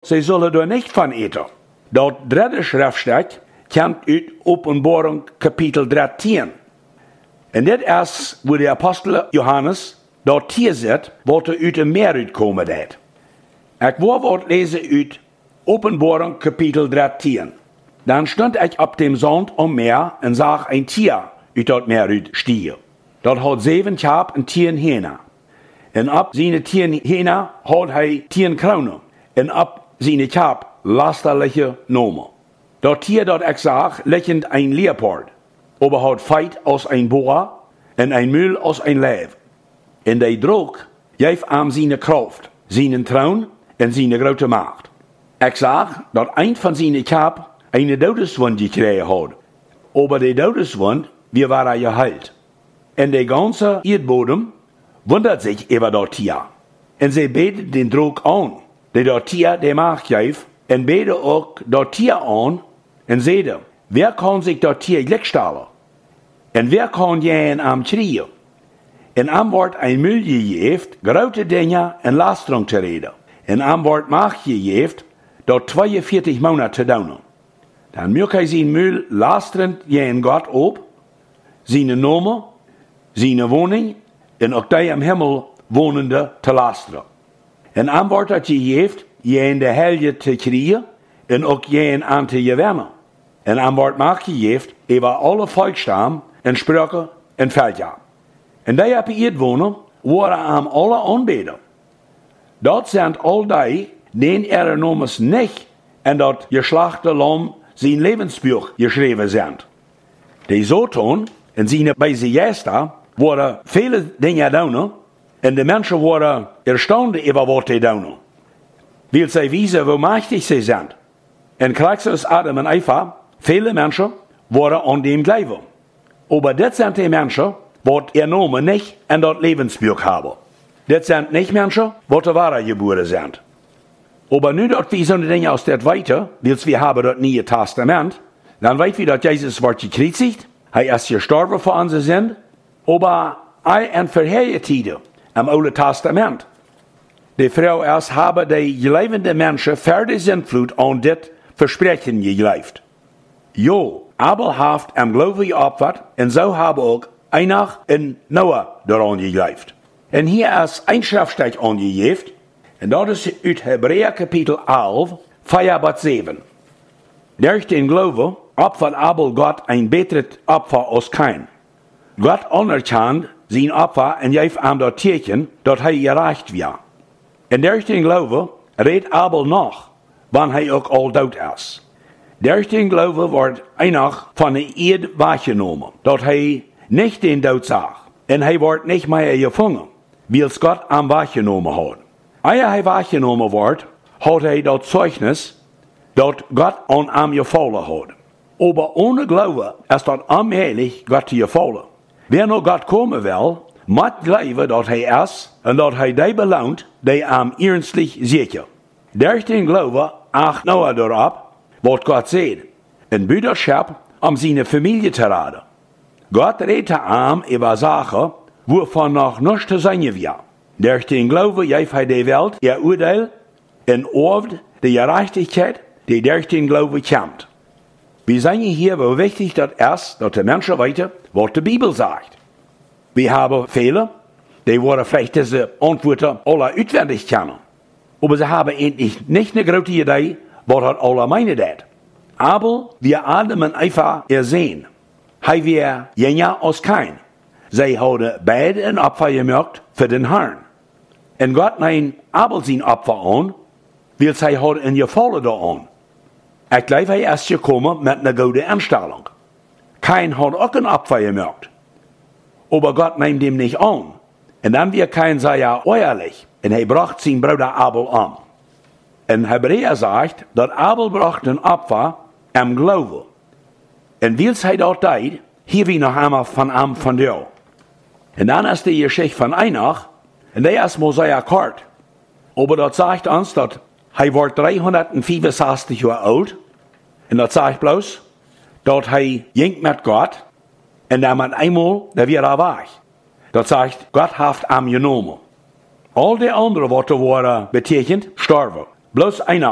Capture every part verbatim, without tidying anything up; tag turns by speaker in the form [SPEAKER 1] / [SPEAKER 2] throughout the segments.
[SPEAKER 1] sie sollen da nicht von eten. Dat dritte Schriftstück kommt uit Openbaring Kapitel dreizehn. En dit is wo der Apostel Johannes dort hier zit, wat er uit een meer uitkomen deed. Ik wil wat lezen uit Openbaring Kapitel dreizehn. Dan stond ik op dem Zand am Meer en zag een Tier uit dat meer uitstiegen. Dat had zeven Kap en tien Hähne. En op zijn tien Hähne had hij tien kronen. En op zijn Kap lasterliche Nomen. Dat Tier dat ik zag, liggend een Leopard. Aber had feit als een boa en een mul als een leeuw. En die droog, geef aan zijn kracht, zijn troon en zijn grote macht. Ik zag dat een van zijn kap een dodeswond gekregen had. Aber die dodeswond, wie war er geheilt. En de ganze Erdbodem wundert sich über dat Tier. En ze beten den droog aan, die dat Tier de macht geeft, en beten ook dat Tier aan, en zeiden, wer kan zich dat Tier gelijk stellen? En wer kan jij een am schreeuwen? En am wordt een mul gegeven, grote dingen en lastering te reden. En am wordt macht gegeven, dat tweeënveertig maanden te doen. Dan moet hij zijn mul lasterend je God op, zijn nomen, zijn woning, en ook die am hemel wonende te lasteren. En am wordt dat gegeven, je in de helje te krijgen, en ook je aan te gewinnen. En am wordt macht gegeven, over alle volkstammen, en spraken en veldja. En die op de wonen waren aan alle aanbeden. Dat zijn al die, die er namens niet en dat geslachte lam zijn levensbuch geschreven zijn. Die zoton en zijn bij zijn gesta waren vele dingen doen en de mensen waren erstaunt over wat die doen. Wil zij wijzen hoe machtig ze zijn. En Christus, Adam en Eva, vele mensen waren aan dem geloven. Aber dit zijn die mensen wat er nomen niet en dat levensbuch hebben. Dit zijn niet mensen wat de ware geboren zijn. Aber nu dat we zo'n dingen als dat weten, wils we hebben dat Nieuwe Testament, dan weten we dat Jezus wordt gekreuzigd, hij is gestorven voor onze zin, aber hij en verheerlijke tijden im Oude Testament. De vrouw is hebben de gelevende mensen verder invloed aan dit versprechen geleefd. Jo, Abel heeft am Glaube geopfert en zo hebben ook Einach en Noah daaraan geleefd. En hier is een schriftstück aangegeven, en dat is uit Hebräer Kapitel elf, vier bis zeven. Durch den Glaube opfert Abel Gott ein beteres Opfer als Kain. Gott anerkannt zijn Opfer en geeft aan dat teken dat hij gerecht was. En durch den Glaube redt Abel nog, wanneer hij ook al dood is. Durch den Glaube wordt Einach van de eerd wahrgenomen, dat hij niet den dood zag. En hij wordt niet meer gevangen, wils Gott am wahrgenomen had. Eer hij wahrgenomen wordt, had hij dat zeugnis, dat Gott aan am gevallen had. Aber ohne Glaube is dat onmogelijk Gott te gevallen. Wer nog Gott komen wil, moet geloven dat hij is, en dat hij die beloont, die am ernstlich zeker. Durch den Glaube acht Noah erop, wat Gott zegt, een broederschap om zijn familie te redden. Gott redde am über Sachen, wovon noch nichts zu sein war. Durch den Glaube geeft hij de Welt ihr Urteil en orft die Gerechtigkeit, die durch den Glaube kommt. Wir sehen hier, wie wichtig das ist, dass die Menschen weten, was die Bibel sagt. Wir haben viele, die wollen vielleicht diese Antworten alle auswendig kennen. Aber sie haben endlich nicht eine große Idee, was das alle meinen das. Aber wir Adam und Eva ersehen, hij weer jener als Kain. Zij hadden beide een Opfer gemaakt voor den Herrn. En God neemt Abel zijn Opfer aan, wil zij hadden een gevallen daaraan. Ik geloof hij is gekomen met een goede instelling. Kain had ook een Opfer gemaakt. Aber God neemt hem niet aan. En dan weer Kain zei ja eerlijk. En hij bracht zijn broeder Abel aan. En Hebräer zegt dat Abel bracht een Opfer am Glauben. En wils hij dat deed, hier wie nog einmal van am van jou. En dan is de Geschichte van Einach, en die is Mosiah kort. Aber dat zegt ons dat hij wordt driehonderdvijfenzestig jaar oud. En dat zegt bloos dat hij ging met God. En dan met eenmaal, daar weer er weg. Dat zegt, God heeft hem genomen. Al die andere wat er waren betekent, sterven. Bloos Einach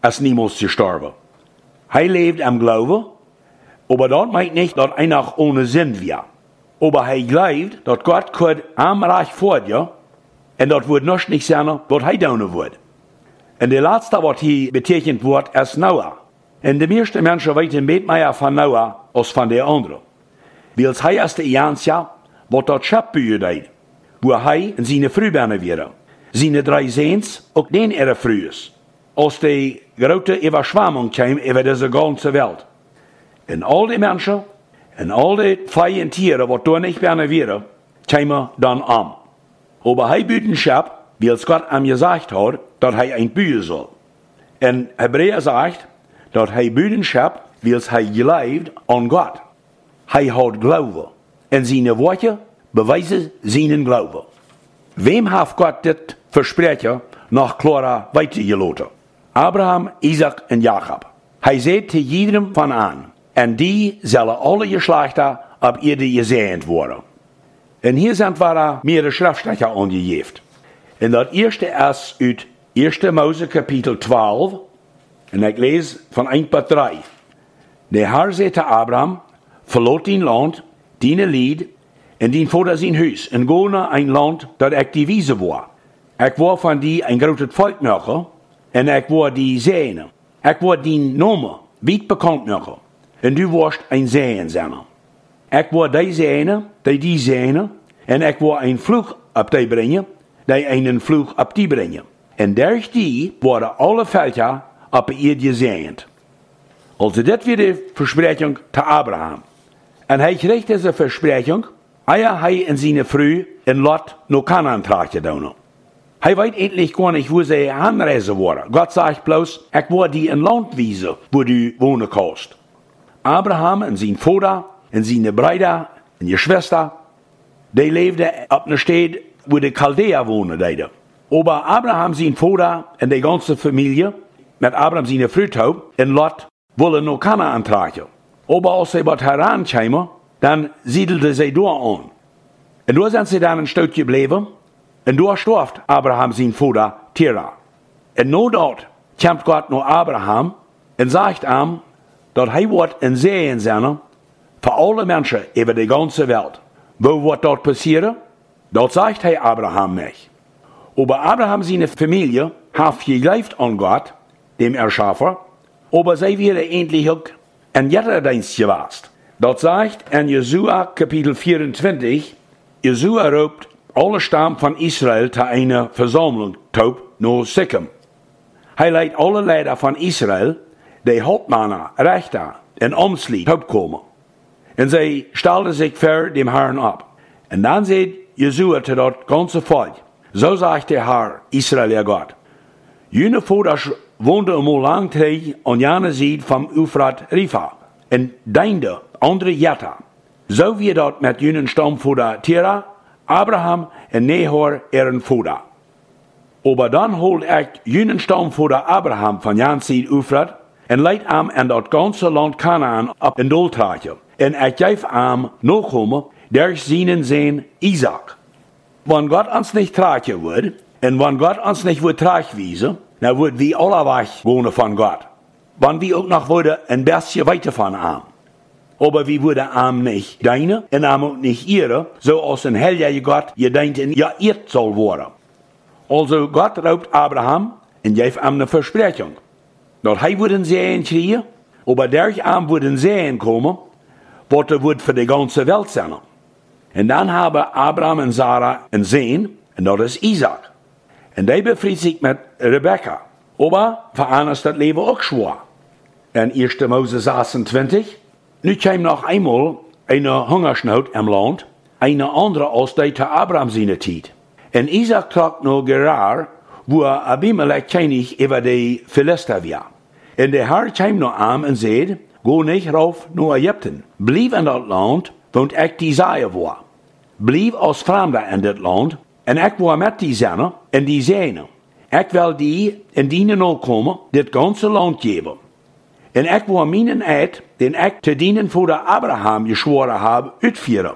[SPEAKER 1] als niemals zu sterben. Hij lebt am Glauben, aber das meint nicht, dass einer ohne Sinn wäre. Aber hij glaubt, dass Gott kann am Reich vor dir, und das wird noch nicht sein, was hij tun wird. Und der letzte, was hier beteiligt wird, ist Noah. Und die meisten Menschen wissen nicht mehr von Noah als von der anderen. Weil hij ist der Einzige, was das Schiff beübt, wo hij und seine Frau wären. Seine drei Sehns, auch den ihre Früh ist. Als die große Überschwemmung kam über diese ganze Welt. Und all die Menschen, und all die freien Tiere, die da nicht werden wären, kamen dann an. Aber hij büht ein Schiff, wie es Gott ihm gesagt hat, dass hij ein bühen soll. Und Hebräer sagt, dass hij büht ein Schiff, wie es hij glaubt an Gott. Hij hat Glaube. Und seine Worte beweisen seinen Glauben. Wem hat Gott das Versprechen nach Chlora weitergelassen? Abraham, Isaac und Jakob. Hij sagt zu jedem von an, und die sollen alle Geschlechter ab ihr gesegnet worden. Und hier sind wir mehrere Schriftstücke angegeben. Und das erste ist aus erster Mose Kapitel zwölf, und ich lese von eins bis drei. Der Herr sagte Abraham, verlot dein Land, deine Lied, und dein Vater sein Haus, und go nach ein Land, das ich die Wiese war. Ich war von dir ein großes Volk machen, und ich war die Sehne. Ich war dein Name weit bekannt machen, und du warst ein Sehensänger. Ich war die Sehne, die die Sehne, und ich war ein Fluch ab die brengen, die einen Fluch ab die brengen. Und durch die waren alle Völker ab ihr gesegnet. Also das wird die Versprechung zu Abraham. Und er kriegt diese Versprechung, ehe er in seine Früh in Lot noch Kanaan tragte. Er weiß endlich gar nicht, wo sie anreisen waren. Gott sagt bloß, ich war die in Landwiese, wo du wohnen kannst. Abraham und sein Vater und seine Brüder und ihre Schwester, die lebten auf einer Stadt, wo die Chaldäer wohnen. Aber Abraham, sein Vater und die ganze Familie, mit Abraham seine Frau in Lot, wollen noch Kanaan tragen. Aber als sie dort herankamen, dann siedelte sie dort an. Und da sind sie dann ein Stück geblieben, und da starb Abraham sein Vater Terah. Und nur dort kommt Gott nach Abraham und sagt ihm, dass er wird ein Segen sein für alle Menschen über die ganze Welt. Wo wird dort passieren? Dort sagt er Abraham nicht. Aber Abraham seine Familie hat geglaubt an Gott, dem Erschaffer, aber sie werden endlich auch ein Jetterdienst gewast. Dort sagt in Jesua Kapitel vierundzwanzig, Jesua ruft alle Stamm von Israel zu einer Versammlung taub nach Sikkim. Er leitet alle Leiter von Israel, die Hauptmänner, Rechter und Amtslied taub kommen. Und sie stellten sich vor dem Herrn ab. Und dann sagt Jesua zu das ganze Volk, so sagt der Herr, Israel, ihr Gott, jene Vater wohnte einmal lang an jener Seite vom Euphrat Rifa, und deinde andere Jetta. So wie dort mit jenen Stammvater Terah, Abraham und Nahor ihren Vater. Aber dann holt ich jenen Stammvater Abraham von jener Seite Euphrat und leit ihm in das ganze Land Kanaan ab in Doltrage. Und ich gebe ihm Nachkommen durch seinen Sohn Isaac. Wenn Gott uns nicht tragen wird, und wenn Gott uns nicht wird tragweisen, dann wird wir alle weg wohnen von Gott. Wenn wir auch noch würden, ein bisschen weiter von ihm. Aber wir würden ihm nicht deine und ihm auch nicht ihre, so als ein heilige Gott gedenkt in ihr Erd soll werden. Also Gott raubt Abraham und gibt ihm eine Versprechung. Dass er würden Sehen kriegen, aber durch ihn würden Sehen kommen, was er wird für die ganze Welt sein. Und dann haben Abraham und Sarah einen Sohn, und das ist Isaac. Und der befriedet sich mit Rebekka. Aber für ihn ist das Leben auch schwer. In erster Mose sechsundzwanzig, nu kam noch einmal eine Hungersnot im Land, eine andere als die zu Abraham seine Zeit. Und Isaac trug noch Gerar, wo Abimelech König über die Philister war. Und der Herr kam noch an und sagte, geh nicht rauf nach Ägypten, bleib in das Land, wo ich die Säue war. Bleib als Fremder in das Land, und ich war mit die Sonne und die Sehne. Ich will die in dienen Nachkommen das ganze Land geben. Und ich will meinen Eid, den ich zu dienen Vater Abraham geschworen habe, ausführen.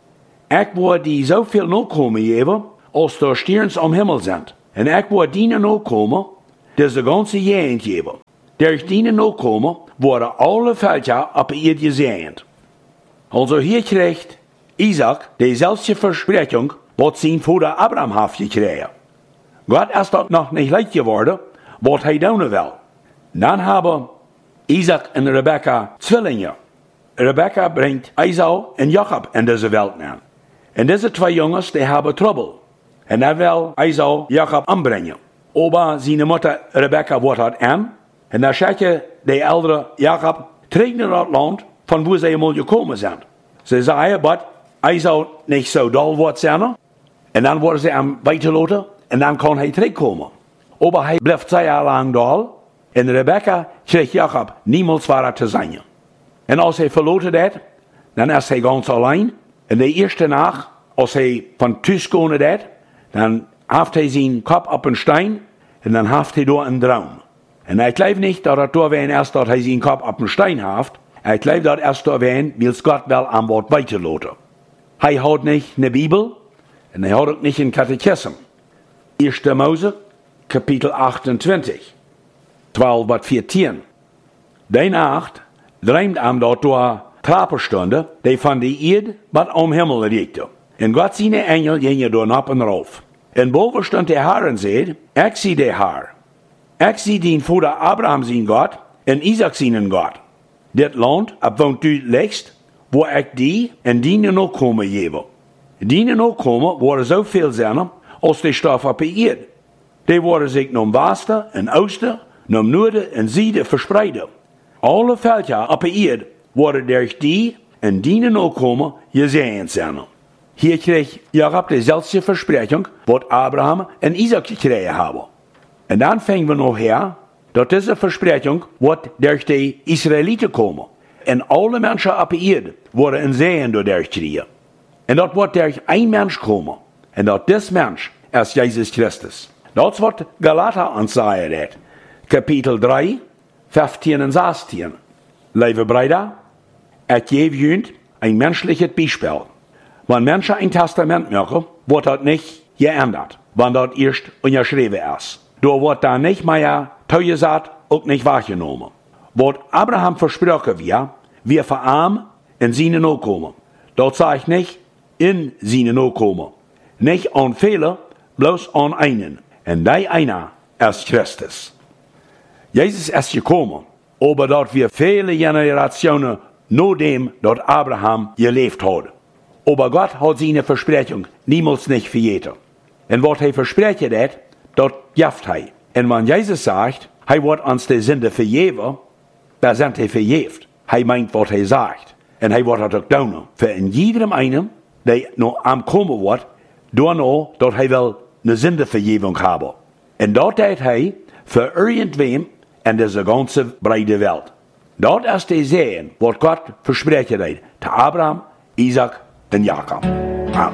[SPEAKER 1] Ich will die so viel Nachkommen geben, als der Sterns am Himmel sind. Und ich will dienen Nachkommen, das die ganze Gegend geben. durch die nachkommen, worden alle Völker op ihr gesegnet. Also hier kriegt Isaac dieselbe Versprechung, was sein Vater Abraham hat gekriegt. Gott ist dort noch nicht leid geworden, was er tun will. Dann haben Isaac und Rebekka Zwillinge. Rebekka bringt Esau und Jakob in diese Welt an. Und diese zwei Jungs, die haben Trouble. Und er will Esau Jakob anbringen. Aber seine Mutter Rebekka wordt dort an. Und dann schickt der ältere Jakob terug naar dat Land, von wo sie einmal gekommen sind. Sie sagen, dass Esau nicht so doll wird sein. Und dann wollen sie ihn weiterlassen. Und dann kann er zurückkommen. Aber er bleibt sehr lang doll. Und Rebekka kriegt Jakob niemals weiter zu sein. Und als er verloren hat, dann ist er ganz allein. Und die erste Nacht, als er von Tisch gekommen hat, dann haft er seinen Kopf auf den Stein und dann haft er dort einen Traum. Und er glaubt nicht, dass er dort erst dort er seinen Kopf auf den Stein haft. Er glaubt dort erst dort, weil Gott will am Wort weiterlassen. Er hat nicht eine Bibel und er hat auch nicht einen Katechismus. erster Mose, Kapitel achtundzwanzig, zwölf bis vierzehn. Die Nacht träumt am dort durch Trappenstunde, die von der Erde bis am Himmel regte. Und Gott seine Engel gingen dort ab und rauf. Und boven stond der Herr und sagt, ich sehe der Herr. Ich sehe den Vater Abraham sein Gott und Isaac seinen Gott. Das Land, ab wo du legst, wo ich die und die Nachkommen gebe. Die Nachkommen worden so viel sein, als die Stoff auf der Erde. Die worden sich nach Westen und Osten, nach Norden und Süden verspreiden. Alle Völker auf der Erde worden durch die und die Nachkommen gesegnet sein. Hier kriegt Jakob dieselbe Versprechung, was Abraham und Isaac gekriegt haben. Und dann fangen wir noch her, dass diese Versprechung wird durch die Israeliten kommen. Und alle Menschen auf der Erde werden in Sehen dadurch kriegen. Und das wird durch ein Mensch kommen. Und dass das Mensch ist Jesus Christus. Das wird Galater ansagen, Kapitel drei, fünfzehn und sechzehn. Liebe Brüder, ich gebe Ihnen ein menschliches Beispiel. Wenn Menschen ein Testament machen, wird das nicht geändert, wenn das erst unterschrieben ist. Da wird dann nicht mehr zugesagt und nicht wahrgenommen. Was Abraham versprochen wird, wir verarmen in seine Nachkommen. Das sage ich nicht in seine Nachkommen. Nicht an viele, bloß an einen. Und der einer ist Christus. Jesus ist gekommen, aber dort wir viele Generationen nur dem, dort Abraham gelebt hat. Aber Gott hat seine Versprechung niemals nicht vergessen. Und was er versprochen hat, dort jaft er. Und wenn Jesus sagt, er wird uns die Sünde vergeben, dann sind er vergeben. Er meint, was er sagt. Und er wird das auch tun. Für in jedem einen, der noch am kommen wird, danach, dass er will eine Sündevergebung haben. Und dort hat er für irgendwem in dieser ganzen breite Welt. Dort ist der Sehen, was Gott versprochen hat, zu Abraham, Isaac und Jakob.